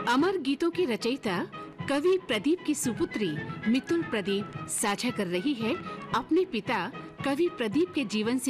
अमर गीतों की रचयिता कवि प्रदीप की सुपुत्री मितुल प्रदीप साझा कर रही है अपने पिता कवि प्रदीप के जीवन से